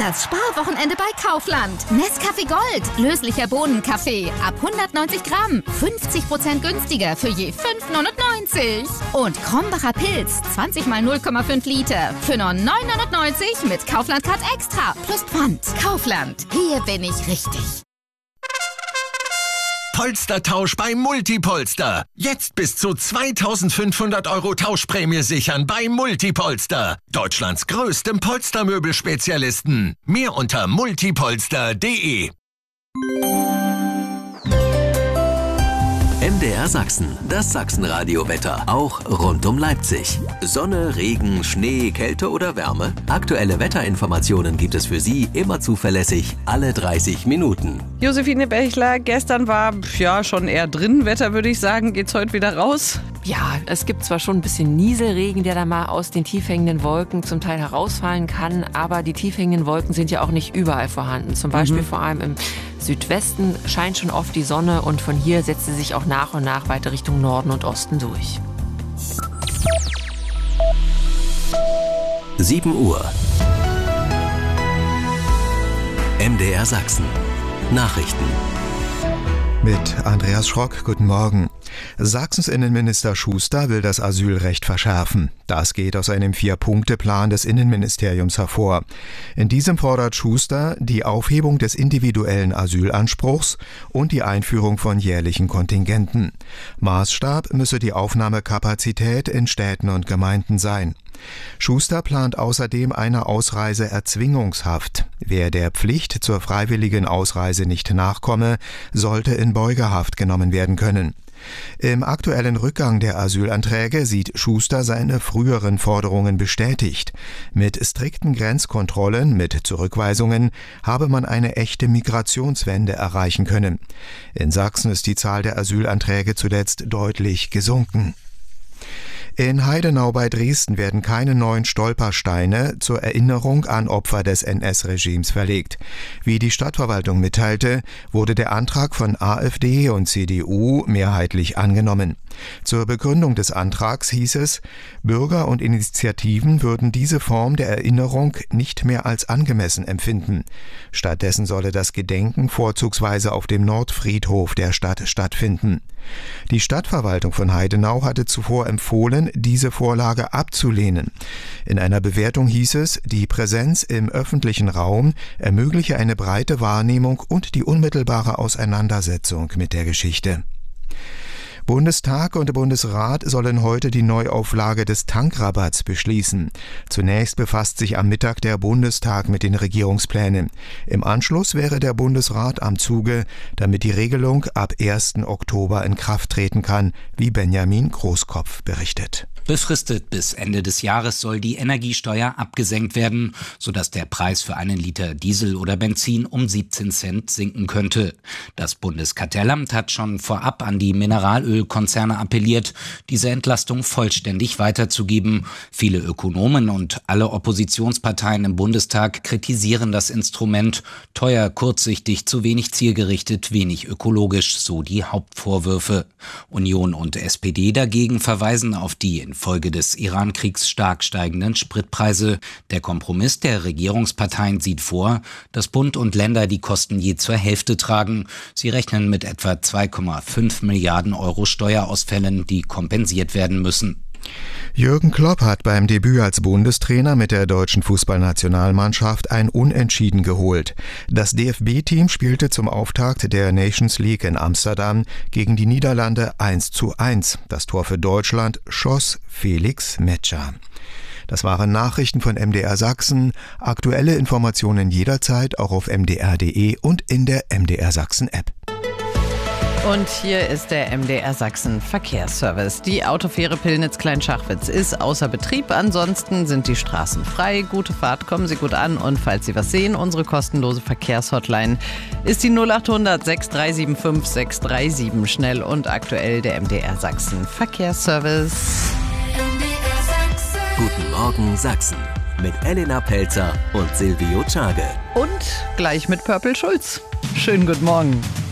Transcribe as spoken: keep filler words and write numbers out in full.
Das Sparwochenende bei Kaufland. Nescafé Gold, löslicher Bohnenkaffee ab hundertneunzig Gramm, fünfzig Prozent günstiger für je fünf neunundneunzig. Und Krombacher Pilz, zwanzig mal null Komma fünf Liter für nur neun neunundneunzig mit Kaufland Card Extra plus Pfand. Kaufland, hier bin ich richtig. Polstertausch bei Multipolster. Jetzt bis zu zweitausendfünfhundert Euro Tauschprämie sichern bei Multipolster. Deutschlands größtem Polstermöbelspezialisten. Mehr unter multipolster punkt de. M D R Sachsen, das Sachsenradio-Wetter, auch rund um Leipzig. Sonne, Regen, Schnee, Kälte oder Wärme? Aktuelle Wetterinformationen gibt es für Sie immer zuverlässig, alle dreißig Minuten. Josephine Bechler, gestern war ja schon eher drin Wetter, würde ich sagen. Geht's heute wieder raus? Ja, es gibt zwar schon ein bisschen Nieselregen, der da mal aus den tiefhängenden Wolken zum Teil herausfallen kann, aber die tiefhängenden Wolken sind ja auch nicht überall vorhanden. Zum Beispiel mhm. vor allem im Südwesten scheint schon oft die Sonne und von hier setzt sie sich auch nach und nach weiter Richtung Norden und Osten durch. sieben Uhr. M D R Sachsen. Nachrichten. Mit Andreas Schrock, guten Morgen. Sachsens Innenminister Schuster will das Asylrecht verschärfen. Das geht aus einem Vier-Punkte-Plan des Innenministeriums hervor. In diesem fordert Schuster die Aufhebung des individuellen Asylanspruchs und die Einführung von jährlichen Kontingenten. Maßstab müsse die Aufnahmekapazität in Städten und Gemeinden sein. Schuster plant außerdem eine Ausreiseerzwingungshaft. Wer der Pflicht zur freiwilligen Ausreise nicht nachkomme, sollte in Beugehaft genommen werden können. Im aktuellen Rückgang der Asylanträge sieht Schuster seine früheren Forderungen bestätigt. Mit strikten Grenzkontrollen, mit Zurückweisungen habe man eine echte Migrationswende erreichen können. In Sachsen ist die Zahl der Asylanträge zuletzt deutlich gesunken. In Heidenau bei Dresden werden keine neuen Stolpersteine zur Erinnerung an Opfer des N S-Regimes verlegt. Wie die Stadtverwaltung mitteilte, wurde der Antrag von AfD und C D U mehrheitlich angenommen. Zur Begründung des Antrags hieß es, Bürger und Initiativen würden diese Form der Erinnerung nicht mehr als angemessen empfinden. Stattdessen solle das Gedenken vorzugsweise auf dem Nordfriedhof der Stadt stattfinden. Die Stadtverwaltung von Heidenau hatte zuvor empfohlen, diese Vorlage abzulehnen. In einer Bewertung hieß es, die Präsenz im öffentlichen Raum ermögliche eine breite Wahrnehmung und die unmittelbare Auseinandersetzung mit der Geschichte. Bundestag und Bundesrat sollen heute die Neuauflage des Tankrabatts beschließen. Zunächst befasst sich am Mittag der Bundestag mit den Regierungsplänen. Im Anschluss wäre der Bundesrat am Zuge, damit die Regelung ab ersten Oktober in Kraft treten kann, wie Benjamin Großkopf berichtet. Befristet bis Ende des Jahres soll die Energiesteuer abgesenkt werden, sodass der Preis für einen Liter Diesel oder Benzin um siebzehn Cent sinken könnte. Das Bundeskartellamt hat schon vorab an die Mineralölkonzerne appelliert, diese Entlastung vollständig weiterzugeben. Viele Ökonomen und alle Oppositionsparteien im Bundestag kritisieren das Instrument. Teuer, kurzsichtig, zu wenig zielgerichtet, wenig ökologisch, so die Hauptvorwürfe. Union und S P D dagegen verweisen auf die in Folge des Iran-Kriegs stark steigenden Spritpreise. Der Kompromiss der Regierungsparteien sieht vor, dass Bund und Länder die Kosten je zur Hälfte tragen. Sie rechnen mit etwa zwei Komma fünf Milliarden Euro Steuerausfällen, die kompensiert werden müssen. Jürgen Klopp hat beim Debüt als Bundestrainer mit der deutschen Fußballnationalmannschaft ein Unentschieden geholt. Das D F B-Team spielte zum Auftakt der Nations League in Amsterdam gegen die Niederlande eins zu eins. Das Tor für Deutschland schoss Felix Metscher. Das waren Nachrichten von M D R Sachsen. Aktuelle Informationen jederzeit auch auf m d r punkt d e und in der M D R Sachsen App. Und hier ist der M D R Sachsen Verkehrsservice. Die Autofähre Pillnitz-Kleinschachwitz ist außer Betrieb. Ansonsten sind die Straßen frei. Gute Fahrt, kommen Sie gut an. Und falls Sie was sehen, unsere kostenlose Verkehrshotline ist die null acht hundert sechs drei sieben fünf sechs drei sieben. Schnell und aktuell der M D R Sachsen Verkehrsservice. M D R Sachsen. Guten Morgen Sachsen. Mit Elena Pelzer und Silvio Czage. Und gleich mit Purple Schulz. Schönen guten Morgen.